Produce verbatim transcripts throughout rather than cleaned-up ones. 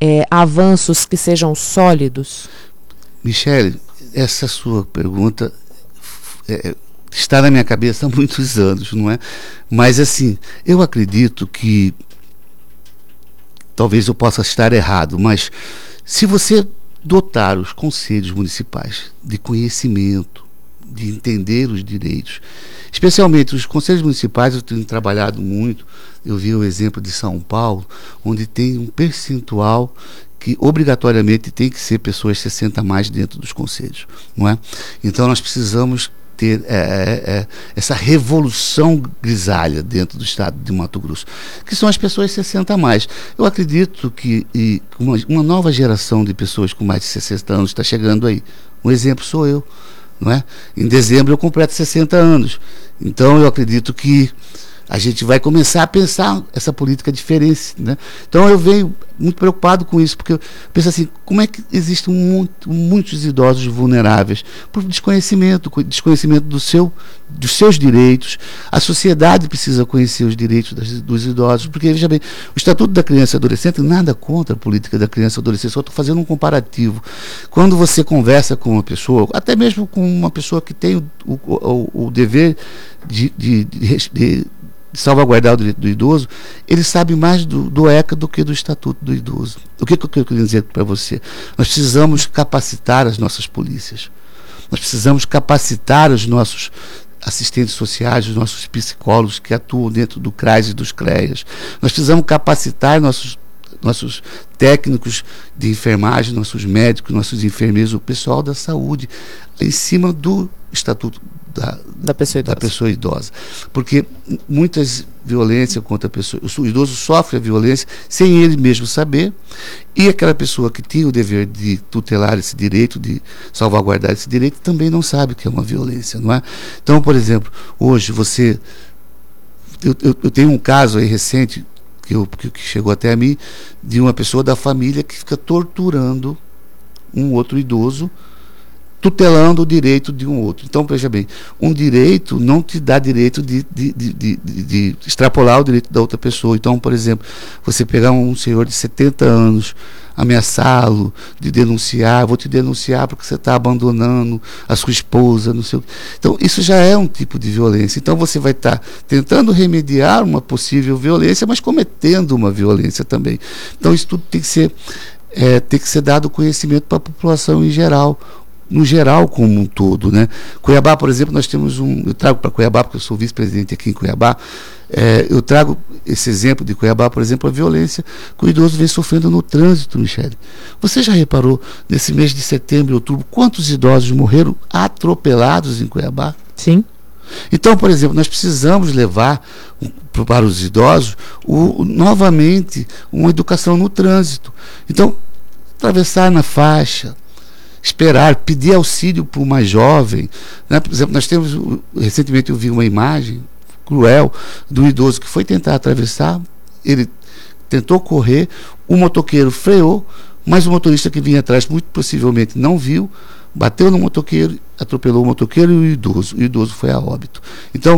é, avanços que sejam sólidos? Michele, essa sua pergunta é, está na minha cabeça há muitos anos, não é? Mas assim, eu acredito que talvez eu possa estar errado, mas se você dotar os conselhos municipais de conhecimento, de entender os direitos, especialmente os conselhos municipais, eu tenho trabalhado muito, eu vi o exemplo de São Paulo, onde tem um percentual que obrigatoriamente tem que ser pessoas sessenta a mais dentro dos conselhos, não é? Então nós precisamos ter é, é, é, essa revolução grisalha dentro do estado de Mato Grosso, que são as pessoas sessenta a mais. Eu acredito que e, uma, uma nova geração de pessoas com mais de sessenta anos está chegando aí. Um exemplo sou eu, não é? Em dezembro eu completo sessenta anos. Então eu acredito que a gente vai começar a pensar essa política diferente, né? Então eu venho muito preocupado com isso, porque eu penso assim, como é que existem muito, muitos idosos vulneráveis? Por desconhecimento, desconhecimento do seu, dos seus direitos. A sociedade precisa conhecer os direitos das, dos idosos, porque, veja bem, o Estatuto da Criança e Adolescente, nada contra a política da criança e adolescente, só estou fazendo um comparativo. Quando você conversa com uma pessoa, até mesmo com uma pessoa que tem o, o, o, o dever de, de, de, de salvaguardar o direito do idoso, ele sabe mais do, do E C A do que do Estatuto do Idoso. O que, que eu quero dizer para você? Nós precisamos capacitar as nossas polícias. Nós precisamos capacitar os nossos assistentes sociais, os nossos psicólogos que atuam dentro do CRAS e dos CREAS. Nós precisamos capacitar nossos, nossos técnicos de enfermagem, nossos médicos, nossos enfermeiros, o pessoal da saúde, em cima do Estatuto Da, da, pessoa da pessoa idosa, porque muitas violências contra a pessoa, o idoso sofre a violência sem ele mesmo saber, e aquela pessoa que tinha o dever de tutelar esse direito, de salvaguardar esse direito, também não sabe que é uma violência, não é? Então, por exemplo, hoje você, eu, eu, eu tenho um caso aí recente que, eu, que chegou até a mim, de uma pessoa da família que fica torturando um outro idoso, tutelando o direito de um outro. Então, veja bem, um direito não te dá direito de, de, de, de, de extrapolar o direito da outra pessoa. Então, por exemplo, você pegar um senhor de setenta anos, ameaçá-lo de denunciar, vou te denunciar porque você está abandonando a sua esposa, não sei o que. Então, isso já é um tipo de violência. Então, você vai estar tá tentando remediar uma possível violência, mas cometendo uma violência também. Então, isso tudo tem que ser, é, tem que ser dado conhecimento para a população em geral, no geral como um todo, né? Cuiabá, por exemplo, nós temos um, eu trago para Cuiabá, porque eu sou vice-presidente aqui em Cuiabá, é, eu trago esse exemplo de Cuiabá, por exemplo, a violência que o idoso vem sofrendo no trânsito, Michele. Você já reparou, nesse mês de setembro e outubro, quantos idosos morreram atropelados em Cuiabá? Sim. Então, por exemplo, nós precisamos levar para os idosos o, o, novamente uma educação no trânsito. Então, atravessar na faixa, esperar, pedir auxílio para o mais jovem, né? Por exemplo, nós temos, recentemente eu vi uma imagem cruel do idoso que foi tentar atravessar, ele tentou correr, o motoqueiro freou, mas o motorista que vinha atrás muito possivelmente não viu, bateu no motoqueiro, atropelou o motoqueiro e o idoso, o idoso foi a óbito. Então,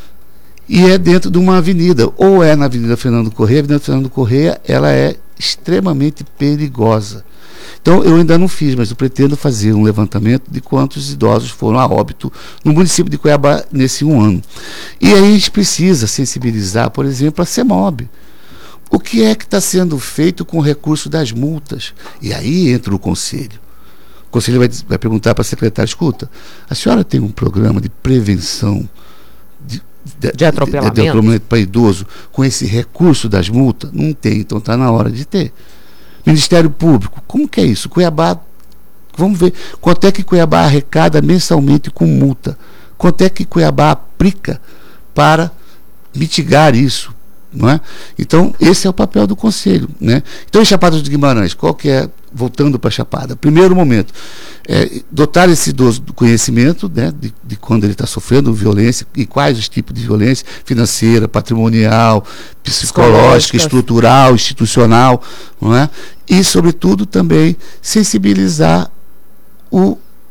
e é dentro de uma avenida, ou é na Avenida Fernando Corrêa. A Avenida Fernando Corrêa, ela é extremamente perigosa. Então, eu ainda não fiz, mas eu pretendo fazer um levantamento de quantos idosos foram a óbito no município de Cuiabá nesse um ano. E aí a gente precisa sensibilizar, por exemplo, a CEMOB. O que é que está sendo feito com o recurso das multas? E aí entra o conselho. O conselho vai, vai perguntar para a secretária, escuta, a senhora tem um programa de prevenção de, de, de atropelamento, de, de atropelamento para idoso com esse recurso das multas? Não tem, então está na hora de ter. Ministério Público, como que é isso? Cuiabá, vamos ver quanto é que Cuiabá arrecada mensalmente com multa, quanto é que Cuiabá aplica para mitigar isso, não é? Então, esse é o papel do Conselho, né? Então, em Chapada dos Guimarães, qual que é, voltando para a Chapada, primeiro momento, é dotar esse idoso do conhecimento, né, de, de quando ele está sofrendo violência e quais os tipos de violência financeira, patrimonial, psicológica, estrutural, institucional, não é? E, sobretudo, também sensibilizar o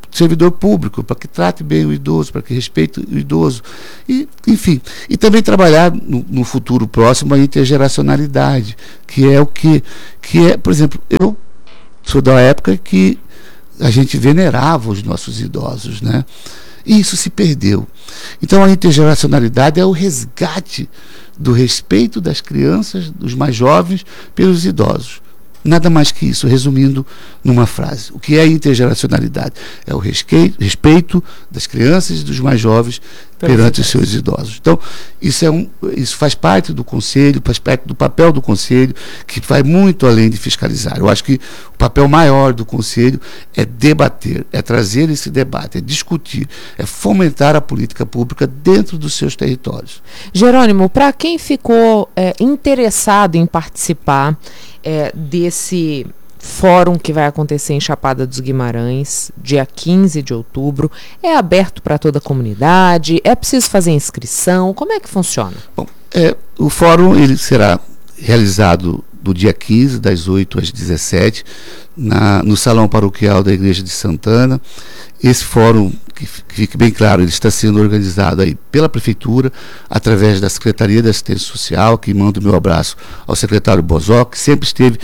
servidor público, para que trate bem o idoso, para que respeite o idoso, e, enfim, e também trabalhar no, no futuro próximo a intergeracionalidade, que é o que, que é, por exemplo, eu sou da época que a gente venerava os nossos idosos, né? E isso se perdeu. Então a intergeracionalidade é o resgate do respeito das crianças, dos mais jovens, pelos idosos. Nada mais que isso, resumindo numa frase. O que é intergeracionalidade? É o respeito, respeito das crianças e dos mais jovens perante os seus idosos. Então, isso, é um, isso faz parte do Conselho, faz parte do papel do Conselho, que vai muito além de fiscalizar. Eu acho que o papel maior do Conselho é debater, é trazer esse debate, é discutir, é fomentar a política pública dentro dos seus territórios. Jerônimo, para quem ficou é, interessado em participar é, desse fórum que vai acontecer em Chapada dos Guimarães, dia quinze de outubro, é aberto para toda a comunidade? É preciso fazer inscrição? Como é que funciona? Bom, é, o fórum ele será realizado do dia quinze, das oito às dezessete, na, no Salão Paroquial da Igreja de Santana. Esse fórum, que, que fique bem claro, ele está sendo organizado aí pela Prefeitura, através da Secretaria da Assistência Social, que manda o meu abraço ao secretário Bozó, que sempre esteve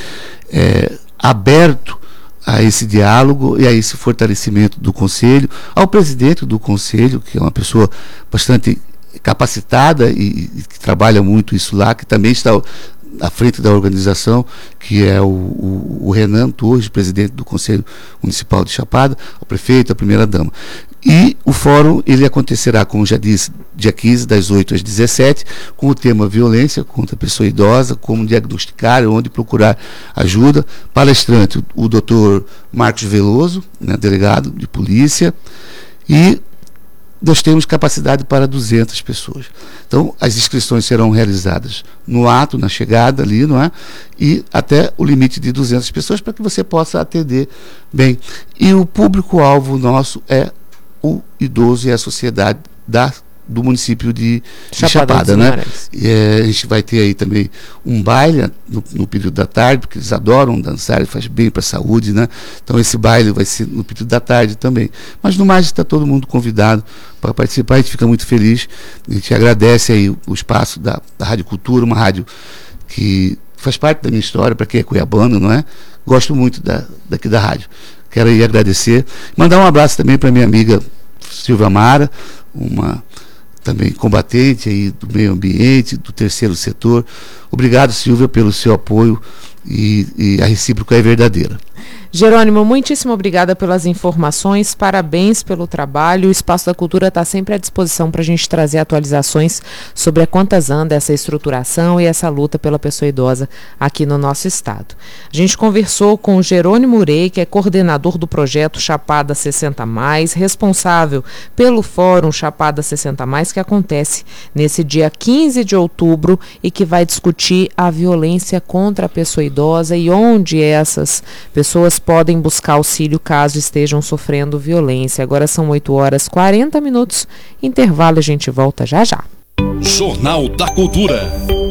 é, aberto a esse diálogo e a esse fortalecimento do Conselho, ao presidente do Conselho, que é uma pessoa bastante capacitada e, e que trabalha muito isso lá, que também está à frente da organização, que é o, o, o Renan Torres, presidente do Conselho Municipal de Chapada, o prefeito, a primeira-dama. E o fórum, ele acontecerá, como já disse, dia quinze, das oito às dezessete, com o tema violência contra a pessoa idosa, como diagnosticar, onde procurar ajuda. Palestrante, o, o doutor Marcos Veloso, né, delegado de polícia, e nós temos capacidade para duzentas pessoas. Então, as inscrições serão realizadas no ato, na chegada ali, não é? E até o limite de duzentas pessoas, para que você possa atender bem. E o público-alvo nosso é o idoso e a sociedade da, do município de Chapada, Chapada né? E, é, a gente vai ter aí também um baile no, no período da tarde, porque eles adoram dançar e faz bem para a saúde, né? Então esse baile vai ser no período da tarde também. Mas no mais está todo mundo convidado para participar, a gente fica muito feliz, a gente agradece aí o, o espaço da, da Rádio Cultura, uma rádio que faz parte da minha história, para quem é cuiabano, não é? Gosto muito da, daqui da rádio. Quero aí agradecer, mandar um abraço também para minha amiga Silvia Mara, uma também combatente aí do meio ambiente, do terceiro setor. Obrigado, Silvia, pelo seu apoio, e, e a recíproca é verdadeira. Jerônimo, muitíssimo obrigada pelas informações, parabéns pelo trabalho. O Espaço da Cultura está sempre à disposição para a gente trazer atualizações sobre a quantas anda essa estruturação e essa luta pela pessoa idosa aqui no nosso estado. A gente conversou com o Jerônimo Urey, que é coordenador do projeto Chapada sessenta mais, responsável pelo Fórum Chapada sessenta mais, que acontece nesse dia quinze de outubro e que vai discutir a violência contra a pessoa idosa e onde essas pessoas podem buscar auxílio caso estejam sofrendo violência. Agora são oito horas e quarenta minutos. Intervalo, a gente volta já já. Jornal da Cultura.